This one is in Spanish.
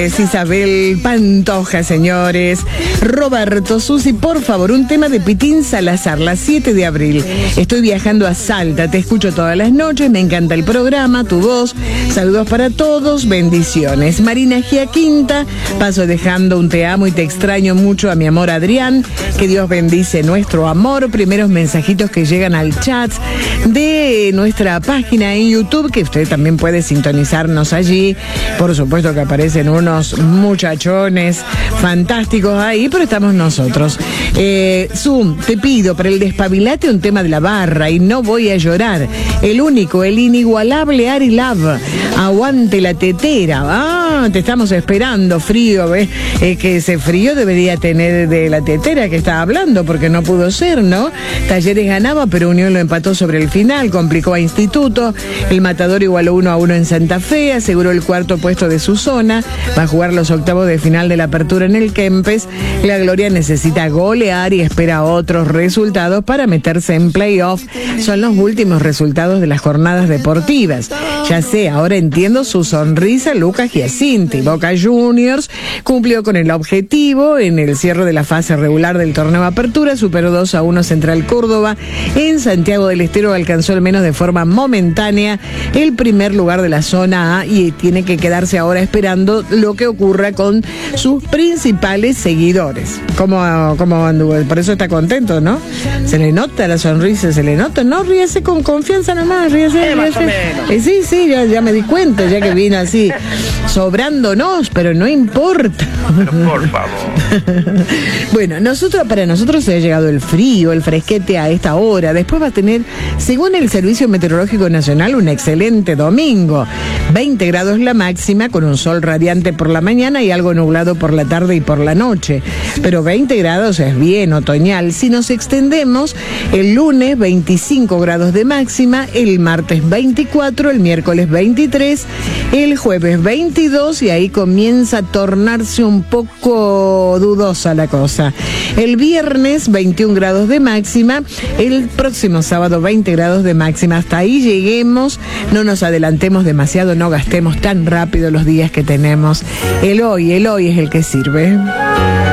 Es Isabel Pantoja, señores. Roberto, Susi, por favor, un tema de Pitín Salazar, la 7 de abril. Estoy viajando a Salta, te escucho todas las noches, me encanta el programa, tu voz. Saludos para todos, bendiciones. Marina Giaquinta, paso dejando un te amo y te extraño mucho a mi amor Adrián. Que Dios bendice nuestro amor. Primeros mensajitos que llegan al chat de nuestra página en YouTube, que usted también puede sintonizarnos allí. Por supuesto que aparecen unos muchachones fantásticos ahí, pero estamos nosotros. Zoom, te pido para el despabilate un tema de la barra y no voy a llorar. El único, el inigualable Ari Love. Aguante la tetera. Ah, te estamos esperando, frío, ¿ves? Que ese frío debería tener de la tetera que está hablando, porque no pudo ser, ¿no? Talleres ganaba, pero Unión lo empató sobre el final, complicó a Instituto. El Matador igualó 1-1 en Santa Fe, aseguró el cuarto puesto de su zona. Va a jugar los octavos de final de la apertura en el Kempes. La Gloria necesita golear y espera otros resultados para meterse en playoff. Son los últimos resultados de las jornadas deportivas. Ya sé, ahora entiendo su sonrisa, Lucas Giacinti. Boca Juniors cumplió con el objetivo en el cierre de la fase regular del torneo Apertura, superó 2-1 Central Córdoba. En Santiago del Estero alcanzó al menos de forma momentánea el primer lugar de la zona A y tiene que quedarse ahora esperando lo que ocurra con sus principales seguidores. ¿Cómo anduvo? Por eso está contento, ¿no? Se le nota la sonrisa, se le nota. No, ríese con confianza nomás, ríese. Sí, ya me di cuenta, ya que vino así, sobrándonos, pero no importa. Pero por favor. Bueno, para nosotros se ha llegado el frío, el fresquete a esta hora. Después va a tener, según el Servicio Meteorológico Nacional, un excelente domingo. 20 grados la máxima, con un sol radiante por la mañana y algo nublado por la tarde y por la noche. Pero 20 grados es bien otoñal. Si nos extendemos, el lunes 25 grados de máxima, el martes 24, el miércoles 23, el jueves 22 y ahí comienza a tornarse un poco dudosa la cosa. El viernes 21 grados de máxima, el próximo sábado 20 grados de máxima. Hasta ahí lleguemos, no nos adelantemos demasiado, no gastemos tan rápido los días que tenemos. El hoy es el que sirve.